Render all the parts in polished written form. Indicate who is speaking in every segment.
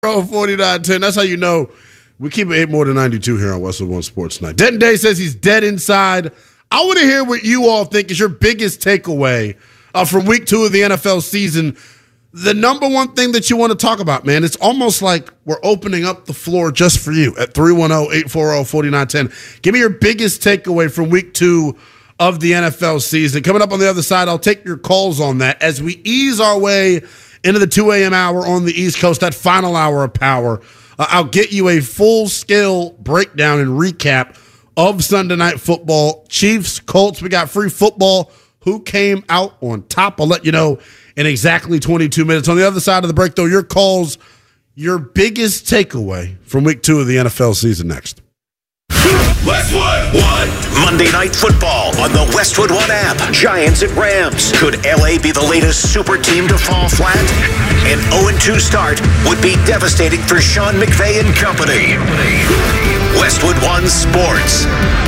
Speaker 1: 4910. That's how you know we keep it 8 more than 92 here on Westwood One Sports Tonight. Denton Day says he's dead inside. I want to hear what you all think is your biggest takeaway from week 2 of the NFL season. The number one thing that you want to talk about, man, it's almost like we're opening up the floor just for you at 310-840-4910. Give me your biggest takeaway from week 2 of the NFL season. Coming up on the other side, I'll take your calls on that as we ease our way into the 2 a.m. hour on the East Coast, that final hour of power. I'll get you a full-scale breakdown and recap of Sunday Night Football. Chiefs, Colts, we got free football. Who came out on top? I'll let you know in exactly 22 minutes. On the other side of the break, though, your calls, your biggest takeaway from week 2 of the NFL season next.
Speaker 2: Westwood One. Monday Night Football on the Westwood One app. Giants at Rams. Could LA be the latest super team to fall flat? An 0-2 start would be devastating for Sean McVay and company. Westwood One Sports.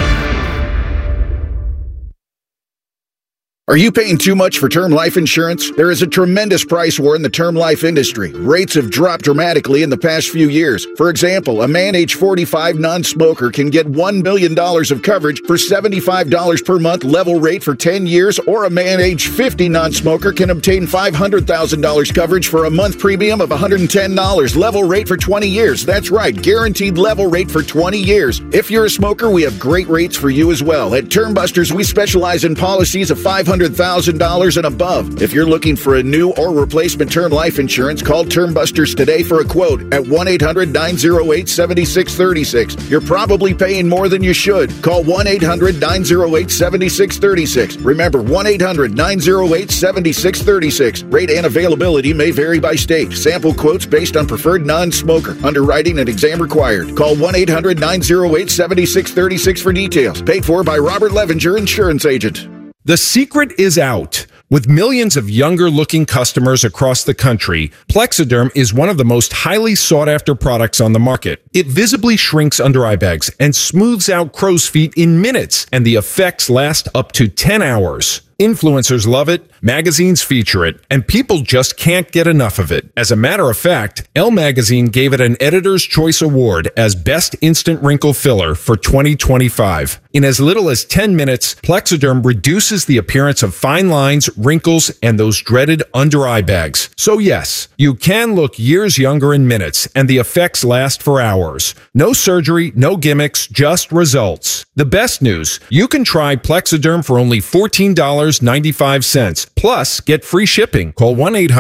Speaker 3: Are you paying too much for term life insurance? There is a tremendous price war in the term life industry. Rates have dropped dramatically in the past few years. For example, a man age 45 non-smoker can get $1 million of coverage for $75 per month level rate for 10 years, or a man age 50 non-smoker can obtain $500,000 coverage for a month premium of $110 level rate for 20 years. That's right, guaranteed level rate for 20 years. If you're a smoker, we have great rates for you as well. At Term Busters, we specialize in policies of $500,000 and above. If you're looking for a new or replacement term life insurance, call Term Busters today for a quote at 1-800-908-7636. You're probably paying more than you should. Call 1-800-908-7636. Remember, 1-800-908-7636. Rate and availability may vary by state. Sample quotes based on preferred non-smoker. Underwriting and exam required. Call 1-800-908-7636 for details. Paid for by Robert Levinger, insurance agent.
Speaker 4: The secret is out. With millions of younger-looking customers across the country, Plexiderm is one of the most highly sought-after products on the market. It visibly shrinks under-eye bags and smooths out crow's feet in minutes, and the effects last up to 10 hours. Influencers love it, magazines feature it, and people just can't get enough of it. As a matter of fact, Elle Magazine gave it an Editor's Choice Award as Best Instant Wrinkle Filler for 2025. In as little as 10 minutes, Plexiderm reduces the appearance of fine lines, wrinkles, and those dreaded under-eye bags. So yes, you can look years younger in minutes, and the effects last for hours. No surgery, no gimmicks, just results. The best news, you can try Plexiderm for only $14.95. Plus, get free shipping. Call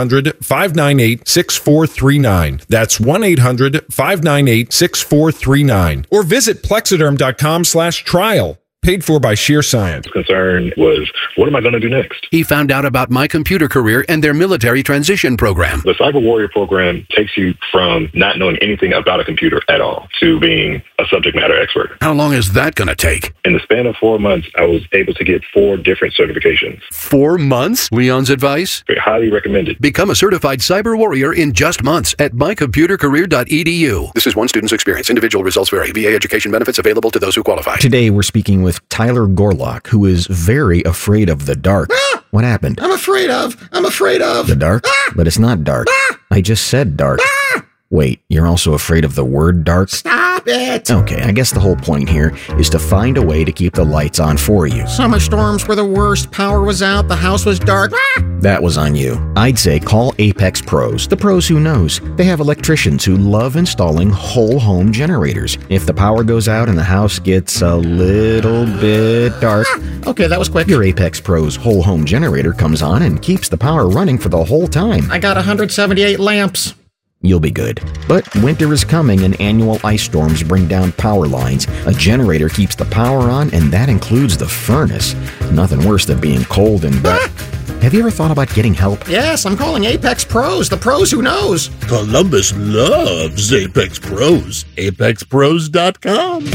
Speaker 4: 1-800-598-6439. That's 1-800-598-6439. Or visit Plexiderm.com/trial. Paid for by Sheer Science.
Speaker 5: Concern was, what am I going to do next?
Speaker 6: He found out about My Computer Career and their military transition program.
Speaker 5: The Cyber Warrior program takes you from not knowing anything about a computer at all to being a subject matter expert.
Speaker 6: How long is that going to take?
Speaker 5: In the span of 4 months, I was able to get 4 different certifications.
Speaker 6: 4 months? Leon's advice?
Speaker 5: Very highly recommended.
Speaker 6: Become a certified cyber warrior in just months at mycomputercareer.edu. This is one student's experience. Individual results vary. VA education benefits available to those who qualify.
Speaker 7: Today, we're speaking with Tyler Gorlock, who is very afraid of the dark. What happened?
Speaker 8: I'm afraid of
Speaker 7: the dark? But it's not dark. I just said dark. Wait, you're also afraid of the word dark?
Speaker 8: Stop it!
Speaker 7: Okay, I guess the whole point here is to find a way to keep the lights on for you.
Speaker 8: Summer storms were the worst. Power was out. The house was dark.
Speaker 7: That was on you. I'd say call Apex Pros, the pros who knows. They have electricians who love installing whole home generators. If the power goes out and the house gets a little bit dark,
Speaker 8: okay, that was quick.
Speaker 7: Your Apex Pros whole home generator comes on and keeps the power running for the whole time.
Speaker 8: I got 178 lamps.
Speaker 7: You'll be good. But winter is coming and annual ice storms bring down power lines. A generator keeps the power on, and that includes the furnace. Nothing worse than being cold and wet. Have you ever thought about getting help?
Speaker 8: Yes, I'm calling Apex Pros, the pros who knows.
Speaker 9: Columbus loves Apex Pros. ApexPros.com.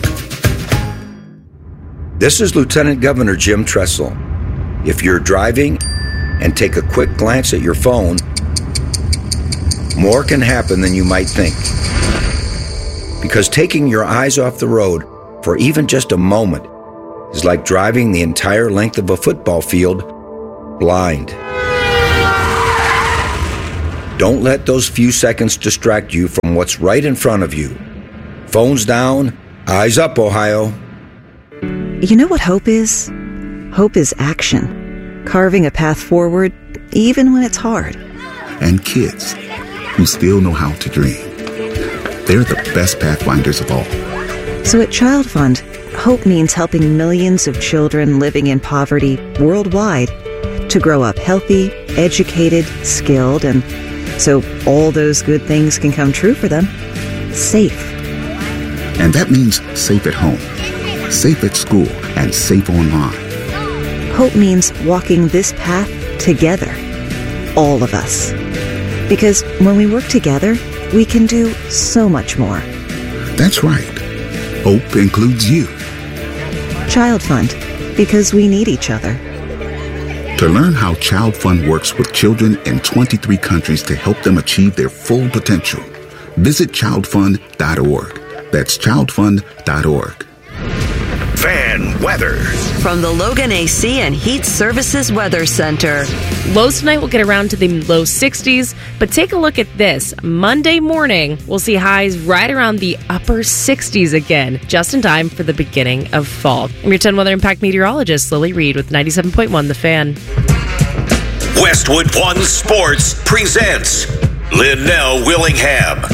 Speaker 10: This is Lieutenant Governor Jim Tressel. If you're driving and take a quick glance at your phone, more can happen than you might think. Because taking your eyes off the road for even just a moment is like driving the entire length of a football field blind. Don't let those few seconds distract you from what's right in front of you. Phones down, eyes up, Ohio.
Speaker 11: You know what hope is? Hope is action. Carving a path forward, even when it's hard.
Speaker 12: And kids who still know how to dream. They're the best pathfinders of all.
Speaker 11: So at Child Fund, hope means helping millions of children living in poverty worldwide to grow up healthy, educated, skilled, and so all those good things can come true for them. Safe.
Speaker 12: And that means safe at home, safe at school, and safe online.
Speaker 11: Hope means walking this path together. All of us. Because when we work together, we can do so much more.
Speaker 12: That's right. Hope includes you.
Speaker 11: Child Fund, because we need each other.
Speaker 12: To learn how Child Fund works with children in 23 countries to help them achieve their full potential, visit childfund.org. That's childfund.org.
Speaker 2: Fan weather.
Speaker 13: From the Logan AC and Heat Services Weather Center.
Speaker 14: Lows tonight will get around to the low 60s, but take a look at this. Monday morning, we'll see highs right around the upper 60s again, just in time for the beginning of fall. I'm your 10 Weather Impact meteorologist, Lily Reed, with 97.1 The Fan.
Speaker 2: Westwood One Sports presents Linnell Willingham.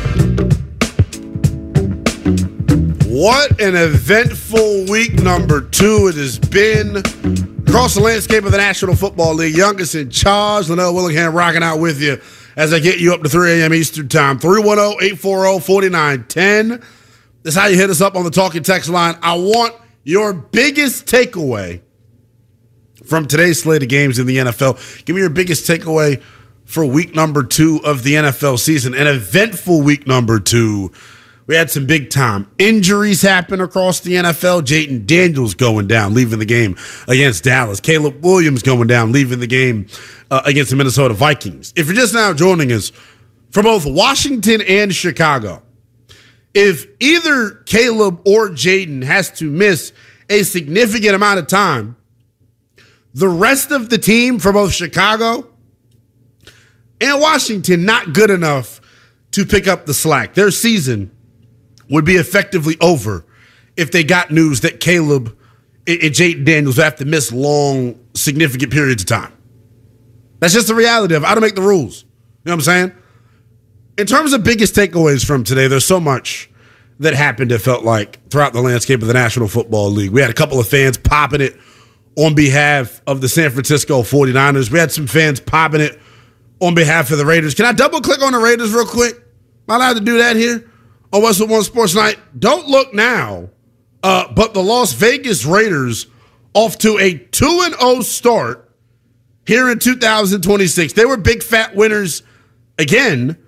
Speaker 1: What an eventful week number 2 it has been. Across the landscape of the National Football League, youngest in charge, Linnell Willingham rocking out with you as I get you up to 3 a.m. Eastern Time. 310-840-4910. That's how you hit us up on the talking text line. I want your biggest takeaway from today's slate of games in the NFL. Give me your biggest takeaway for week number 2 of the NFL season. An eventful week number 2. We had some big-time injuries happen across the NFL. Jayden Daniels going down, leaving the game against Dallas. Caleb Williams going down, leaving the game against the Minnesota Vikings. If you're just now joining us, for both Washington and Chicago, if either Caleb or Jayden has to miss a significant amount of time, the rest of the team for both Chicago and Washington not good enough to pick up the slack. Their season would be effectively over if they got news that Caleb and Jayden Daniels have to miss long, significant periods of time. That's just the reality of it. I don't make the rules. You know what I'm saying? In terms of biggest takeaways from today, there's so much that happened, it felt like, throughout the landscape of the National Football League. We had a couple of fans popping it on behalf of the San Francisco 49ers. We had some fans popping it on behalf of the Raiders. Can I double-click on the Raiders real quick? Am I allowed to do that here on Westwood One Sports Night? Don't look now, but the Las Vegas Raiders off to a 2-0 start here in 2026. They were big fat winners again,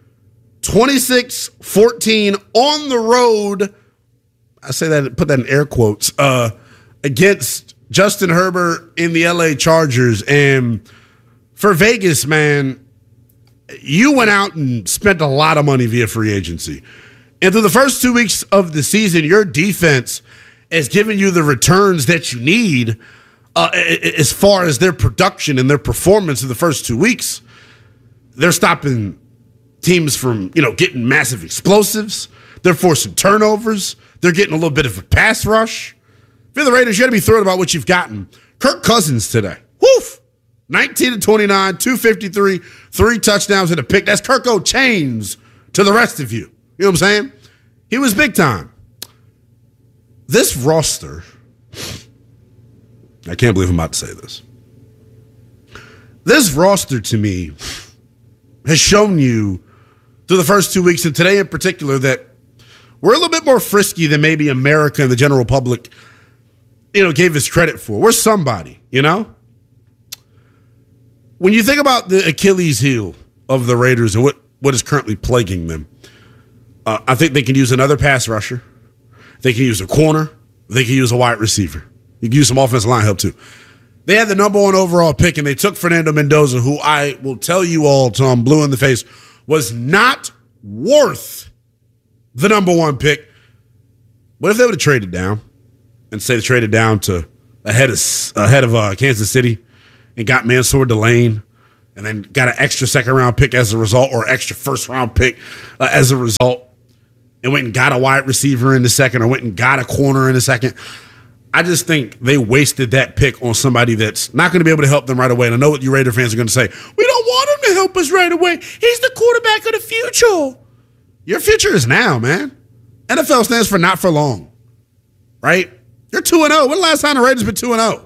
Speaker 1: 26-14 on the road. I say that, put that in air quotes, against Justin Herbert in the LA Chargers. And for Vegas, man, you went out and spent a lot of money via free agency. And through the first 2 weeks of the season, your defense has given you the returns that you need as far as their production and their performance in the first 2 weeks. They're stopping teams from, getting massive explosives. They're forcing turnovers. They're getting a little bit of a pass rush. If you're the Raiders, you got to be thrilled about what you've gotten. Kirk Cousins today. Woof! 19-29, 253, 3 touchdowns and a pick. That's Kirko chains to the rest of you. You know what I'm saying? He was big time. This roster, I can't believe I'm about to say this. This roster to me has shown you through the first 2 weeks and today in particular that we're a little bit more frisky than maybe America and the general public, gave us credit for. We're somebody, When you think about the Achilles heel of the Raiders and what is currently plaguing them, I think they can use another pass rusher. They can use a corner. They can use a wide receiver. You can use some offensive line help too. They had the number 1 overall pick, and they took Fernando Mendoza, who I will tell you all till I'm blue in the face, was not worth the number 1 pick. What if they would have traded down and say they traded down to ahead of Kansas City and got Mansour Delane and then got an extra second-round pick as a result, or extra first-round pick as a result, and went and got a wide receiver in the second, or went and got a corner in the second. I just think they wasted that pick on somebody that's not going to be able to help them right away. And I know what you Raider fans are going to say. We don't want him to help us right away. He's the quarterback of the future. Your future is now, man. NFL stands for not for long, right? You're 2-0. When the last time the Raiders been 2-0?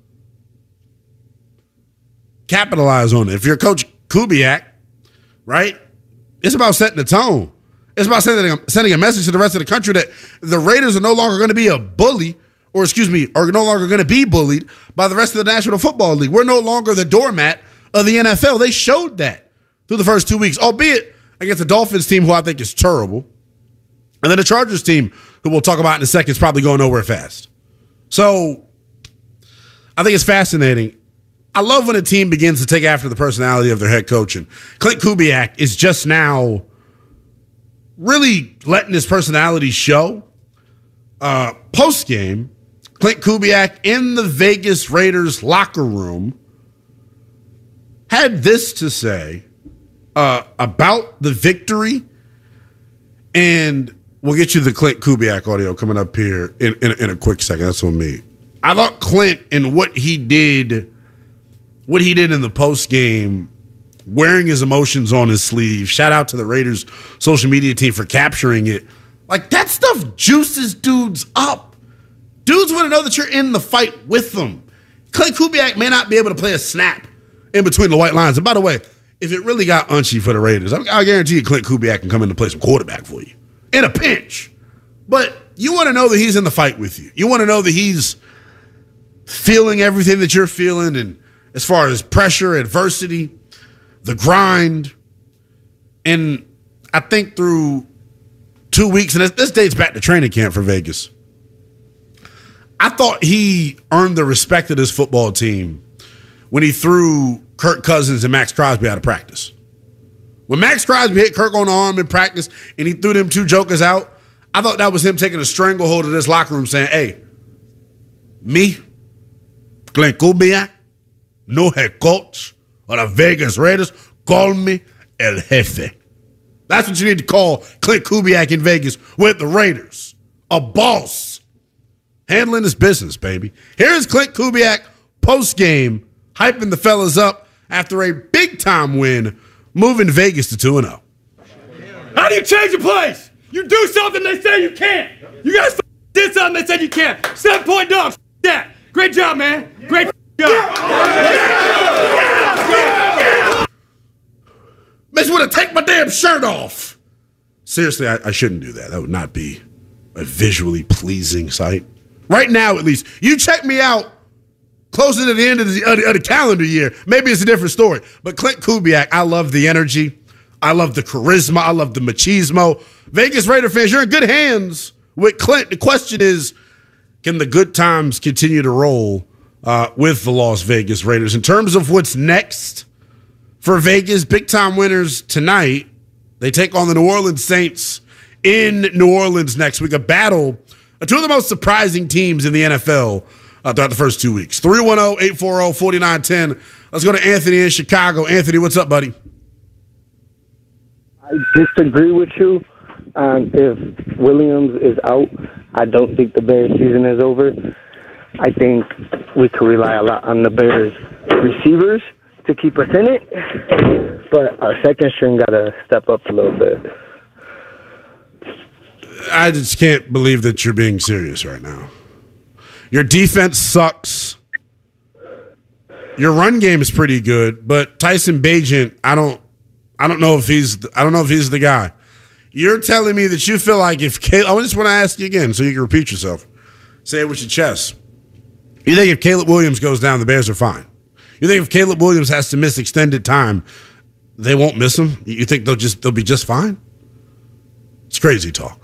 Speaker 1: Capitalize on it. If you're Coach Kubiak, right, it's about setting the tone. It's about sending a message to the rest of the country that the Raiders are no longer going to be a bully, or are no longer going to be bullied by the rest of the National Football League. We're no longer the doormat of the NFL. They showed that through the first 2 weeks, albeit against the Dolphins team, who I think is terrible, and then the Chargers team, who we'll talk about in a second, is probably going nowhere fast. So I think it's fascinating. I love when a team begins to take after the personality of their head coach, and Clint Kubiak is just now really letting his personality show. Post-game, Clint Kubiak in the Vegas Raiders locker room had this to say about the victory, and we'll get you the Clint Kubiak audio coming up here in a quick second. That's on me. I thought Clint and what he did in the post-game, wearing his emotions on his sleeve. Shout out to the Raiders social media team for capturing it. Like, that stuff juices dudes up. Dudes want to know that you're in the fight with them. Clint Kubiak may not be able to play a snap in between the white lines. And by the way, if it really got unchy for the Raiders, I guarantee you Clint Kubiak can come in to play some quarterback for you in a pinch. But you want to know that he's in the fight with you. You want to know that he's feeling everything that you're feeling, and as far as pressure, adversity, the grind. And I think through 2 weeks, and this dates back to training camp for Vegas, I thought he earned the respect of this football team when he threw Kirk Cousins and Max Crosby out of practice. When Max Crosby hit Kirk on the arm in practice and he threw them two jokers out, I thought that was him taking a stranglehold of this locker room saying, hey, me, Clint Kubiak, no head coach of the Vegas Raiders, call me El Jefe. That's what you need to call Clint Kubiak in Vegas with the Raiders. A boss. Handling his business, baby. Here's Clint Kubiak post-game, hyping the fellas up after a big-time win, moving Vegas to 2-0.
Speaker 15: How do you change a place? You do something they say you can't. You guys did something they said you can't. 7-point dogs. That. Great job, man. Great job.
Speaker 1: Makes me want to take my damn shirt off. Seriously, I shouldn't do that. That would not be a visually pleasing sight. Right now, at least. You check me out closer to the end of the calendar year. Maybe it's a different story. But Clint Kubiak, I love the energy. I love the charisma. I love the machismo. Vegas Raider fans, you're in good hands with Clint. The question is, can the good times continue to roll with the Las Vegas Raiders? In terms of what's next for Vegas, big-time winners tonight. They take on the New Orleans Saints in New Orleans next week. A battle of two of the most surprising teams in the NFL throughout the first 2 weeks. 310-840-4910. Let's go to Anthony in Chicago. Anthony, what's up, buddy?
Speaker 16: I disagree with you. If Williams is out, I don't think the Bears season is over. I think we could rely a lot on the Bears receivers to keep us in it, but our second string got to step up a little bit.
Speaker 1: I just can't believe that you're being serious right now. Your defense sucks. Your run game is pretty good, but Tyson Bagent, I don't know if he's the guy. You're telling me that you feel like if Caleb, I just want to ask you again so you can repeat yourself. Say it with your chest. You think if Caleb Williams goes down, the Bears are fine? You think if Caleb Williams has to miss extended time, they won't miss him? You think they'll be just fine? It's crazy talk.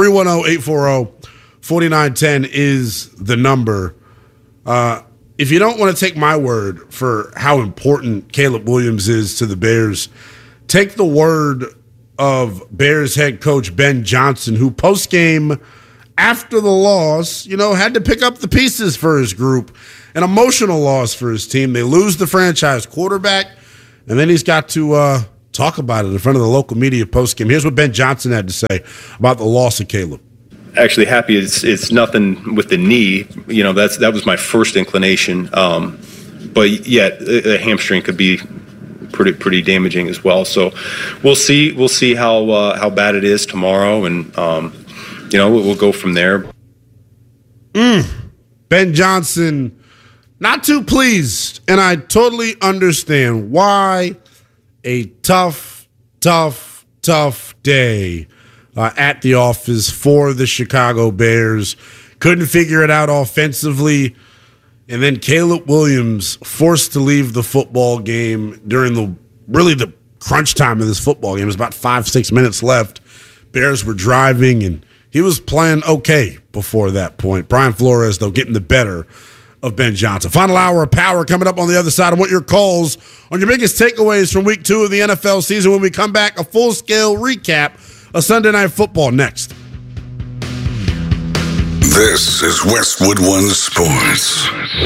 Speaker 1: 310-840-4910 is the number. If you don't want to take my word for how important Caleb Williams is to the Bears, take the word of Bears head coach Ben Johnson, who post-game after the loss, had to pick up the pieces for his group. An emotional loss for his team. They lose the franchise quarterback. And then he's got to talk about it in front of the local media postgame. Here's what Ben Johnson had to say about the loss of Caleb.
Speaker 17: Actually happy it's nothing with the knee. You know, that was my first inclination. But yet a hamstring could be pretty damaging as well. So we'll see how bad it is tomorrow, and we'll go from there.
Speaker 1: Ben Johnson, not too pleased, and I totally understand why. A tough day at the office for the Chicago Bears. Couldn't figure it out offensively. And then Caleb Williams forced to leave the football game during the crunch time of this football game. It was about 5-6 minutes left. Bears were driving, and he was playing okay before that point. Brian Flores, though, getting the better of Ben Johnson. Final hour of power coming up on the other side. I want your calls on your biggest takeaways from week 2 of the NFL season. When we come back, a full-scale recap of Sunday Night Football next.
Speaker 18: This is Westwood One Sports.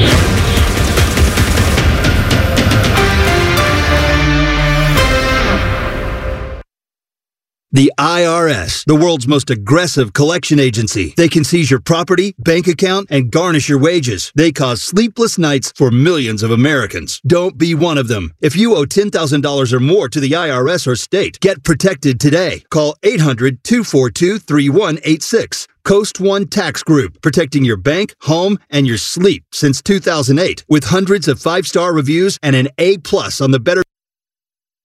Speaker 19: The IRS, the world's most aggressive collection agency. They can seize your property, bank account, and garnish your wages. They cause sleepless nights for millions of Americans. Don't be one of them. If you owe $10,000 or more to the IRS or state, get protected today. Call 800-242-3186. Coast One Tax Group, protecting your bank, home, and your sleep since 2008. With hundreds of 5-star reviews and an A+ on the Better